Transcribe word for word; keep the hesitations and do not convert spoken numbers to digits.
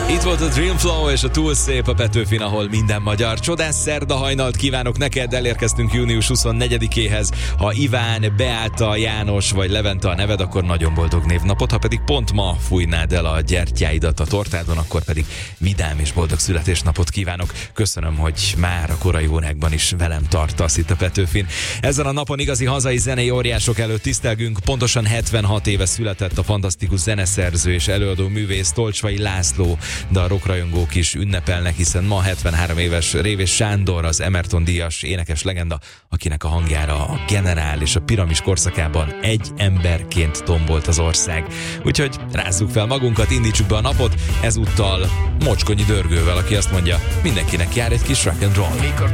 Itt volt a Dream Flow és a Túl szép a Petőfin, ahol minden magyar. Csodás szerda hajnalt kívánok neked, elérkeztünk június huszonnegyedikéhez. Ha Iván, Beáta, János vagy Levente a neved, akkor nagyon boldog névnapot, ha pedig pont ma fújnád el a gyertyáidat a tortádon, akkor pedig vidám és boldog születésnapot kívánok. Köszönöm, hogy már a korai órákban is velem tartasz itt a Petőfin. Ezen a napon igazi hazai zenei óriások előtt tisztelgünk. Pontosan hetvenhat éve született a fantasztikus zeneszerző és előadó művész Tolcsvai László, de a rockrajongók is ünnepelnek, hiszen ma hetvenhárom éves Révés Sándor, az Emerton díjas énekes legenda, akinek a hangjára a Generál és a Piramis korszakában egy emberként tombolt az ország. Úgyhogy rázzuk fel magunkat, indítsuk be a napot, ezúttal Mocskonyi Dörgővel, aki azt mondja, mindenkinek jár egy kis rock and roll.